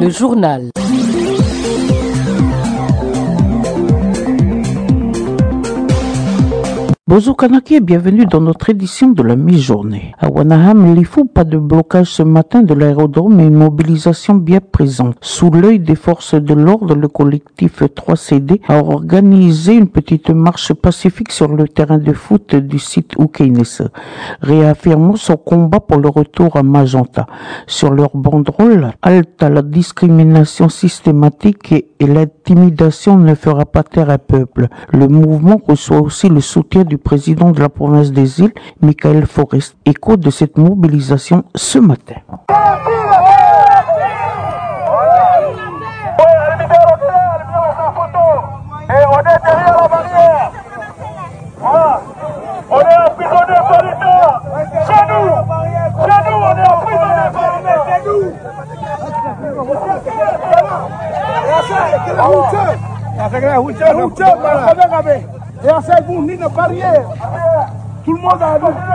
Le journal. Bonjour Kanaki et bienvenue dans notre édition de la mi-journée. À Wanaham, Lifou, pas de blocage ce matin de l'aérodrome et une mobilisation bien présente. Sous l'œil des forces de l'ordre, le collectif 3CD a organisé une petite marche pacifique sur le terrain de foot du site Oukainese, réaffirmant son combat pour le retour à Magenta. Sur leur banderole, halte à la discrimination systématique et l'intimidation ne fera pas taire un peuple. Le mouvement reçoit aussi le soutien du président de la province des îles, Michael Forest, écho de cette mobilisation ce matin. Et à cette bourne, une barrière. Tout le monde a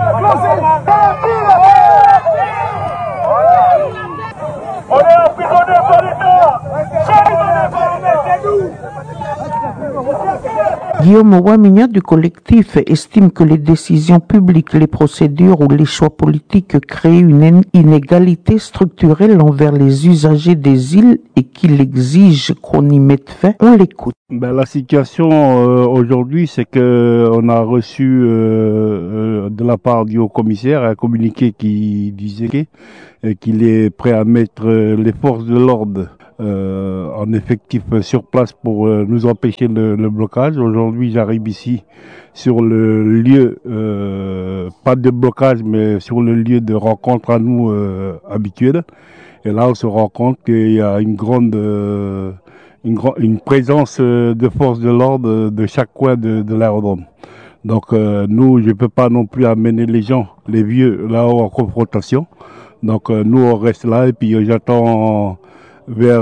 on est emprisonné par l'État. Guillaume Ouamigna du collectif estime que les décisions publiques, les procédures ou les choix politiques créent une inégalité structurelle envers les usagers des îles et qu'il exige qu'on y mette fin. On l'écoute. La situation aujourd'hui, c'est que on a reçu de la part du haut-commissaire un communiqué qui disait qu'il est prêt à mettre les forces de l'ordre en effectif sur place pour nous empêcher le blocage. Aujourd'hui, j'arrive ici sur le lieu, pas de blocage, mais sur le lieu de rencontre à nous habituel. Et là, on se rend compte qu'il y a une présence de forces de l'ordre de chaque coin de l'aérodrome. Donc nous, je ne peux pas non plus amener les gens, les vieux, là-haut en confrontation. Donc nous, on reste là et puis j'attends vers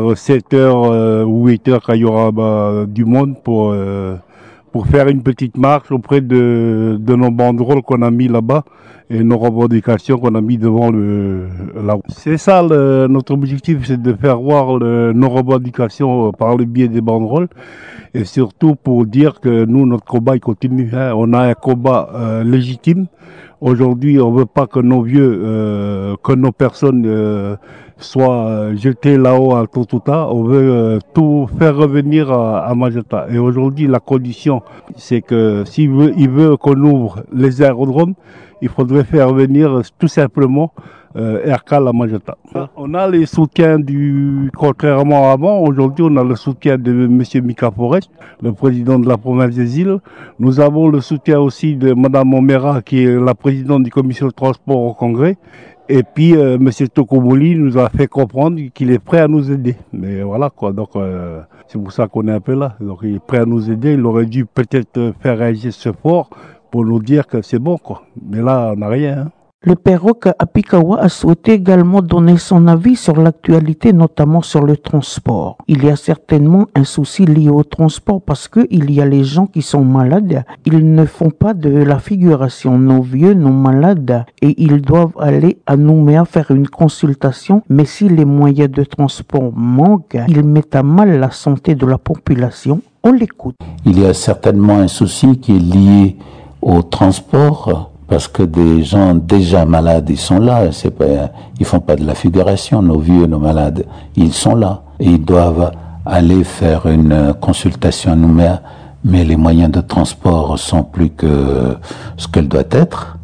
7h ou 8h quand il y aura du monde pour faire une petite marche auprès de nos banderoles qu'on a mis là-bas et nos revendications qu'on a mis devant la route. C'est ça notre objectif, c'est de faire voir nos revendications par le biais des banderoles et surtout pour dire que nous, notre combat il continue. On a un combat légitime. Aujourd'hui, on ne veut pas que nos vieux, que nos personnes soient jetées là-haut à Totuta. On veut tout faire revenir à Magenta. Et aujourd'hui, la condition, c'est que s'il veut qu'on ouvre les aérodromes, il faudrait faire venir tout simplement Aircal à Magenta. On a les soutiens contrairement à avant, aujourd'hui on a le soutien de M. Mika Forest, le président de la province des îles. Nous avons le soutien aussi de Mme Omera, qui est la présidente du commission de transport au Congrès. Et puis M. Tokomoli nous a fait comprendre qu'il est prêt à nous aider. Mais voilà quoi, donc c'est pour ça qu'on est un peu là. Donc il est prêt à nous aider, il aurait dû peut-être faire un geste fort pour nous dire que c'est bon quoi. Mais là on n'a rien. Hein. Le Perroque Apikawa a souhaité également donner son avis sur l'actualité, notamment sur le transport. Il y a certainement un souci lié au transport parce que il y a les gens qui sont malades. Ils ne font pas de la figuration. Nos vieux, nos malades, et ils doivent aller à Nouméa faire une consultation. Mais si les moyens de transport manquent, ils mettent à mal la santé de la population. On l'écoute. Il y a certainement un souci qui est lié au transport. Parce que des gens déjà malades, ils sont là. Ils font pas de la figuration, nos vieux, nos malades. Ils sont là. Et ils doivent aller faire une consultation à Nouméa. Mais les moyens de transport sont plus que ce qu'elle doit être.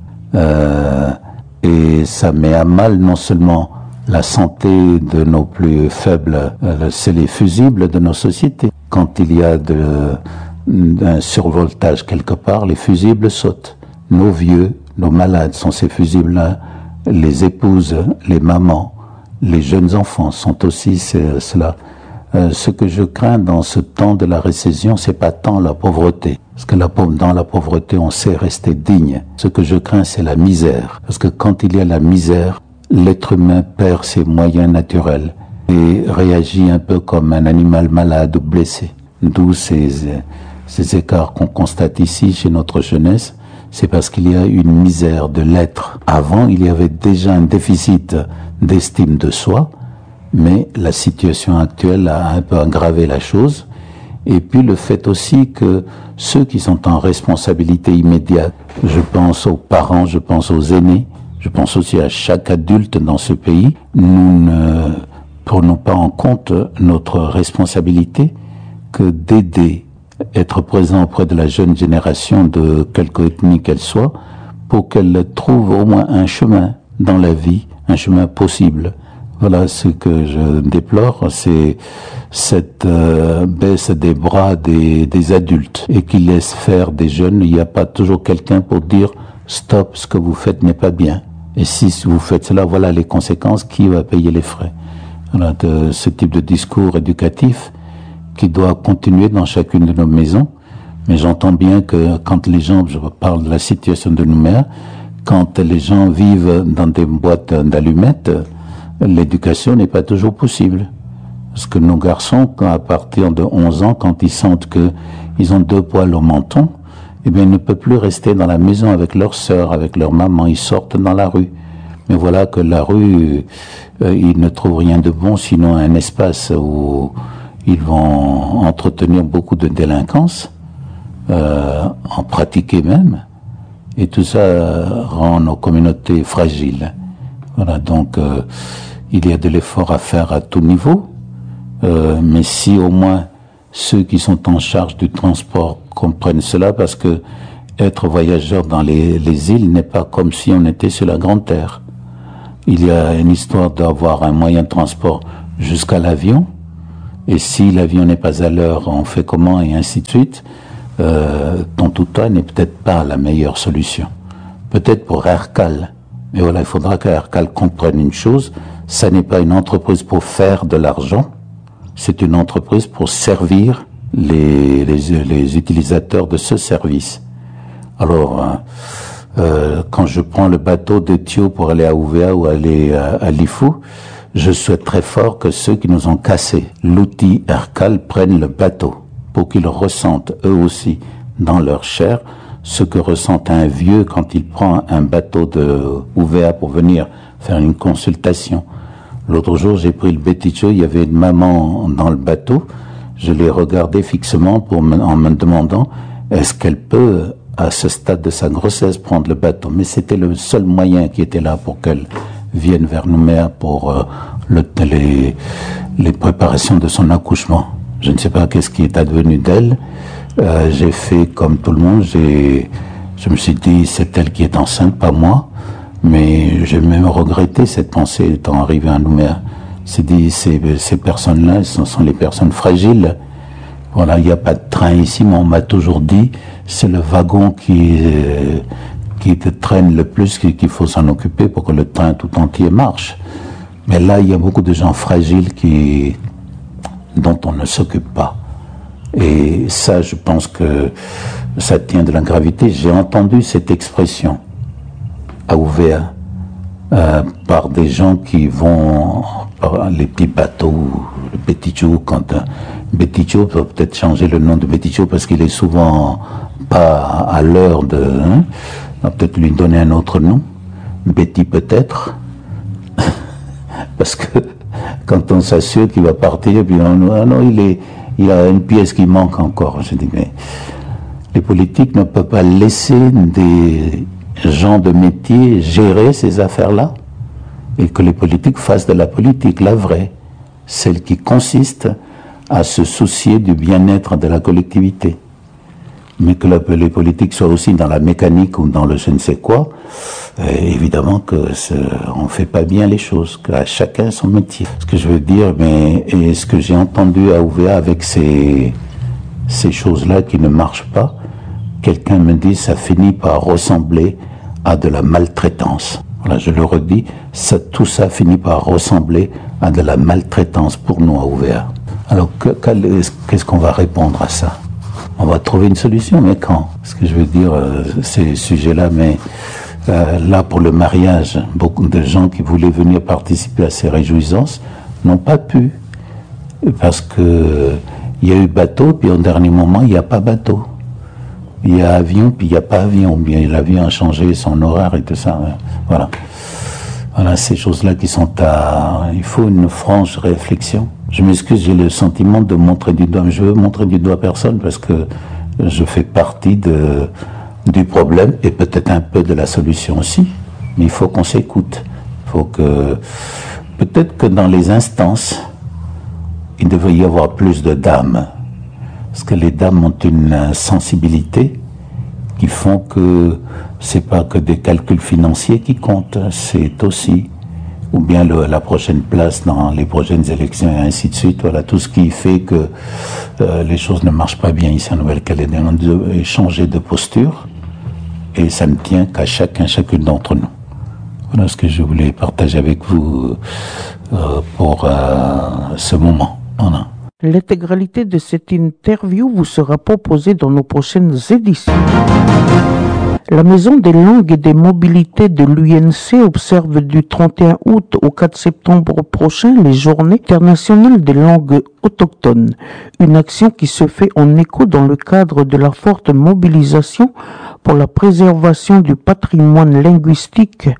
Et ça met à mal non seulement la santé de nos plus faibles, c'est les fusibles de nos sociétés. Quand il y a un survoltage quelque part, les fusibles sautent. Nos vieux, nos malades sont ces fusibles-là, les épouses, les mamans, les jeunes enfants sont aussi cela. Ce que je crains dans ce temps de la récession, c'est pas tant la pauvreté. Parce que dans la pauvreté, on sait rester digne. Ce que je crains, c'est la misère. Parce que quand il y a la misère, l'être humain perd ses moyens naturels et réagit un peu comme un animal malade ou blessé. D'où ces écarts qu'on constate ici chez notre jeunesse. C'est parce qu'il y a une misère de l'être. Avant, il y avait déjà un déficit d'estime de soi, Mais la situation actuelle a un peu aggravé la chose. Et puis le fait aussi que ceux qui sont en responsabilité immédiate, je pense aux parents, je pense aux aînés, je pense aussi à chaque adulte dans ce pays, nous ne prenons pas en compte notre responsabilité que d'aider, être présent auprès de la jeune génération de quelque ethnie qu'elle soit, pour qu'elle trouve au moins un chemin dans la vie, un chemin possible. Voilà ce que je déplore, c'est cette baisse des bras des adultes et qui laisse faire des jeunes. Il n'y a pas toujours quelqu'un pour dire stop, ce que vous faites n'est pas bien. Et si vous faites cela, voilà les conséquences, qui va payer les frais? Voilà de ce type de discours éducatif qui doit continuer dans chacune de nos maisons. Mais j'entends bien que quand les gens, je parle de la situation de Nouméa, quand les gens vivent dans des boîtes d'allumettes, l'éducation n'est pas toujours possible. Parce que nos garçons, à partir de 11 ans, quand ils sentent qu'ils ont 2 poils au menton, eh bien, ils ne peuvent plus rester dans la maison avec leur sœur, avec leur maman, ils sortent dans la rue. Mais voilà que la rue, ils ne trouvent rien de bon, sinon un espace où ils vont entretenir beaucoup de délinquance, en pratiquer même. Et tout ça rend nos communautés fragiles. Voilà, donc il y a de l'effort à faire à tout niveau, mais si au moins ceux qui sont en charge du transport comprennent cela, parce que être voyageur dans les îles n'est pas comme si on était sur la Grande Terre. Il y a une histoire d'avoir un moyen de transport jusqu'à l'avion, et si l'avion n'est pas à l'heure, on fait comment, et ainsi de suite. Ton tout-temps n'est peut-être pas la meilleure solution. Peut-être pour Aircal. Mais voilà, il faudra qu'Aircal comprenne une chose, ça n'est pas une entreprise pour faire de l'argent, c'est une entreprise pour servir les utilisateurs de ce service. Alors, quand je prends le bateau d'Ethio pour aller à Ouvéa ou aller à Lifou, je souhaite très fort que ceux qui nous ont cassé l'outil Aircal prennent le bateau pour qu'ils ressentent eux aussi dans leur chair ce que ressent un vieux quand il prend un bateau de Ouvéa pour venir faire une consultation. L'autre jour, j'ai pris le Beticho, il y avait une maman dans le bateau. Je l'ai regardée fixement en me demandant est-ce qu'elle peut, à ce stade de sa grossesse, prendre le bateau. Mais c'était le seul moyen qui était là pour qu'elle vienne vers Nouméa pour les préparations de son accouchement. Je ne sais pas qu'est-ce qui est advenu d'elle. J'ai fait comme tout le monde, je me suis dit c'est elle qui est enceinte, pas moi, mais j'ai même regretté cette pensée étant arrivé à Nouméa. C'est dit ces personnes-là, ce sont les personnes fragiles. Voilà, il n'y a pas de train ici, mais on m'a toujours dit c'est le wagon qui te traîne le plus qu'il faut s'en occuper pour que le train tout entier marche. Mais là, il y a beaucoup de gens fragiles dont on ne s'occupe pas. Et ça, je pense que ça tient de la gravité. J'ai entendu cette expression à Ouvéa par des gens qui vont par les petits bateaux, le Beticho, quand Beticho peut peut-être changer le nom de Beticho parce qu'il est souvent pas à l'heure de... on va peut-être lui donner un autre nom, Betty peut-être, parce que quand on s'assure qu'il va partir, puis il a une pièce qui manque encore. Je dis, mais les politiques ne peuvent pas laisser des gens de métier gérer ces affaires-là, et que les politiques fassent de la politique, la vraie, celle qui consiste à se soucier du bien-être de la collectivité. Mais que les politiques soient aussi dans la mécanique ou dans le je ne sais quoi, évidemment que on fait pas bien les choses, qu'à chacun son métier. Ce que je veux dire, et ce que j'ai entendu à Ouvéa avec ces choses-là qui ne marchent pas, quelqu'un me dit ça finit par ressembler à de la maltraitance. Voilà, je le redis, tout ça finit par ressembler à de la maltraitance pour nous à Ouvéa. Alors qu'est-ce qu'on va répondre à ça? On va trouver une solution, mais quand? Ce que je veux dire, ces sujets-là, mais là, pour le mariage, beaucoup de gens qui voulaient venir participer à ces réjouissances n'ont pas pu. Parce que il y a eu bateau, puis au dernier moment, il n'y a pas bateau. Il y a avion, puis il n'y a pas avion. Bien, l'avion a changé son horaire et tout ça. Voilà. Voilà, ces choses-là qui sont il faut une franche réflexion. Je m'excuse, j'ai le sentiment de montrer du doigt. Je veux montrer du doigt à personne parce que je fais partie du problème et peut-être un peu de la solution aussi. Mais il faut qu'on s'écoute. Peut-être que dans les instances, il devrait y avoir plus de dames. Parce que les dames ont une sensibilité qui font que c'est pas que des calculs financiers qui comptent, c'est aussi, ou bien la prochaine place dans les prochaines élections et ainsi de suite. Voilà, tout ce qui fait que les choses ne marchent pas bien ici en Nouvelle-Calédonie. On doit changer de posture et ça ne tient qu'à chacune d'entre nous. Voilà ce que je voulais partager avec vous pour ce moment. Voilà. L'intégralité de cette interview vous sera proposée dans nos prochaines éditions. La Maison des langues et des mobilités de l'UNC observe du 31 août au 4 septembre prochain les Journées internationales des langues autochtones, une action qui se fait en écho dans le cadre de la forte mobilisation pour la préservation du patrimoine linguistique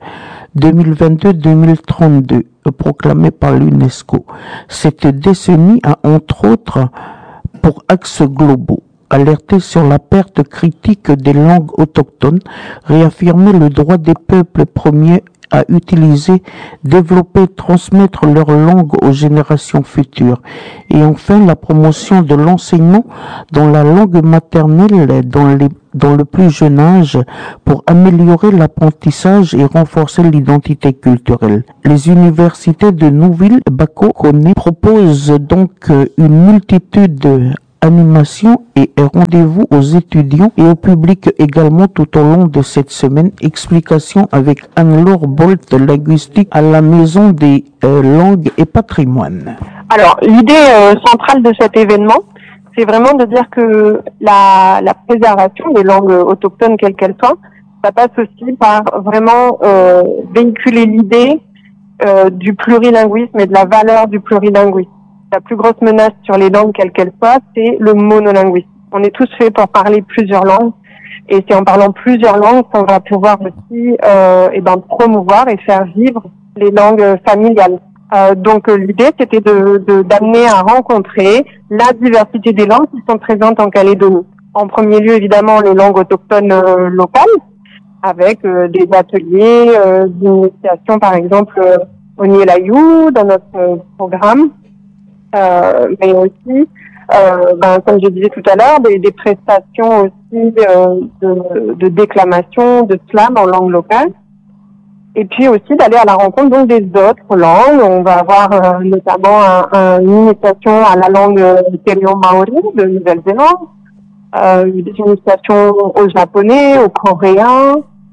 2022-2032, proclamée par l'UNESCO. Cette décennie a entre autres pour axes globaux alerter sur la perte critique des langues autochtones, réaffirmer le droit des peuples premiers à utiliser, développer, transmettre leur langue aux générations futures. Et enfin, la promotion de l'enseignement dans la langue maternelle dans le plus jeune âge pour améliorer l'apprentissage et renforcer l'identité culturelle. Les universités de Nouville-Bako-Koné proposent donc une multitude animation et rendez-vous aux étudiants et au public également tout au long de cette semaine. Explication avec Anne-Laure Bolt, linguistique à la Maison des langues et patrimoine. Alors, l'idée centrale de cet événement, c'est vraiment de dire que la préservation des langues autochtones, quelles qu'elles soient, ça passe aussi par vraiment véhiculer l'idée du plurilinguisme et de la valeur du plurilinguisme. La plus grosse menace sur les langues, quelles qu'elles soient, c'est le monolinguisme. On est tous faits pour parler plusieurs langues, et c'est en parlant plusieurs langues qu'on va pouvoir aussi promouvoir et faire vivre les langues familiales. Donc l'idée, c'était d'amener à rencontrer la diversité des langues qui sont présentes en Calédonie. En premier lieu, évidemment, les langues autochtones locales, avec des ateliers d'initiation, par exemple, au Nielayou, dans notre programme. Mais aussi, comme je disais tout à l'heure, des prestations aussi de déclamation, de slam en langue locale. Et puis aussi d'aller à la rencontre donc des autres langues. On va avoir notamment une initiation à la langue Terion Maori de Nouvelle-Zélande, des initiations au japonais, au coréen,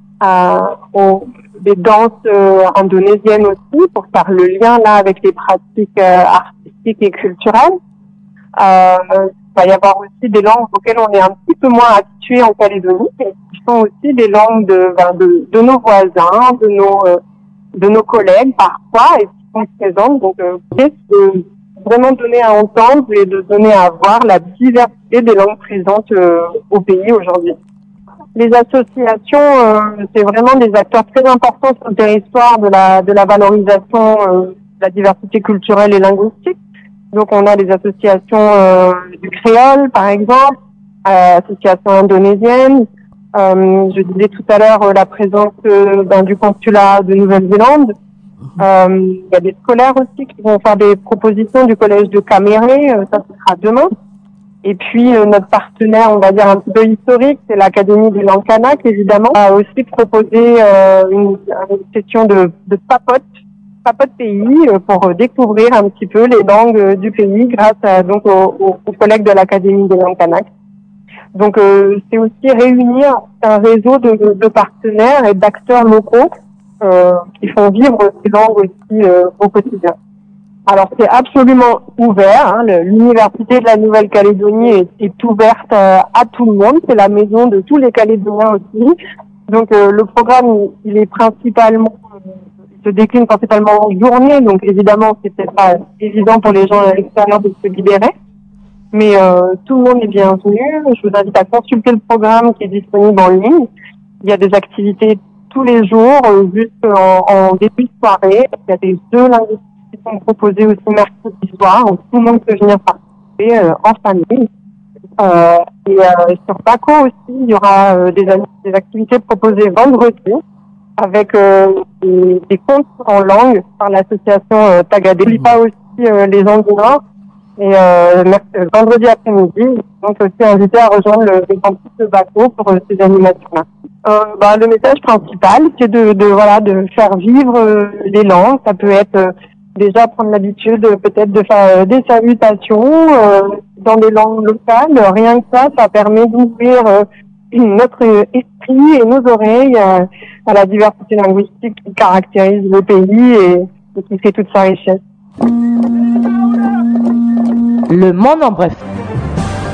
des danses indonésiennes aussi, pour faire le lien là avec les pratiques artistiques et culturelles. Il va y avoir aussi des langues auxquelles on est un petit peu moins habitué en Calédonie, qui sont aussi des langues de nos voisins, de nos collègues parfois, et qui sont présentes. Donc, c'est de vraiment donner à entendre et de donner à voir la diversité des langues présentes au pays aujourd'hui. Les associations, c'est vraiment des acteurs très importants sur le territoire de la valorisation de la diversité culturelle et linguistique. Donc, on a des associations du créole, par exemple, associations indonésiennes. Je disais tout à l'heure la présence du consulat de Nouvelle-Zélande. Il y a des scolaires aussi qui vont faire des propositions du collège de Caméré. Ça, ce sera demain. Et puis, notre partenaire, on va dire un petit peu historique, c'est l'Académie des langues kanak, évidemment, a aussi proposé une session de papote pays pour découvrir un petit peu les langues du pays grâce aux collègues de l'Académie des langues kanak. Donc, c'est aussi réunir un réseau de partenaires et d'acteurs locaux qui font vivre ces langues aussi au quotidien. Alors, c'est absolument ouvert. L'Université de la Nouvelle-Calédonie est ouverte à tout le monde. C'est la maison de tous les Calédoniens aussi. Donc, le programme, il est principalement, se décline principalement en journée. Donc, évidemment, c'est peut-être pas évident pour les gens à l'extérieur de se libérer. Mais tout le monde est bienvenu. Je vous invite à consulter le programme qui est disponible en ligne. Il y a des activités tous les jours, juste en début de soirée. Il y a des jeux linguistiques qui sont proposés aussi mercredi soir, où tout le monde peut venir participer en famille. Sur Baco aussi, il y aura des activités proposées vendredi avec des contes en langue par l'association Tagadé. N'oublie pas aussi les gens du Nord. Et vendredi après-midi, donc aussi invité à rejoindre le campus de Baco pour ces animations-là. Le message principal, c'est de faire vivre les langues. Ça peut être déjà prendre l'habitude peut-être de faire des salutations dans des langues locales. Rien que ça permet d'ouvrir notre esprit et nos oreilles à la diversité linguistique qui caractérise le pays et qui fait toute sa richesse. Le monde en bref.